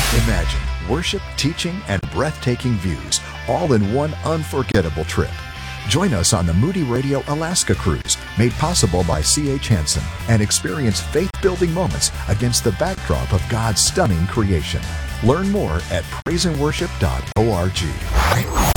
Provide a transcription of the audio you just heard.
Imagine worship, teaching, and breathtaking views all in one unforgettable trip. Join us on the Moody Radio Alaska Cruise, made possible by C.H. Hansen, and experience faith-building moments against the backdrop of God's stunning creation. Learn more at praiseandworship.org.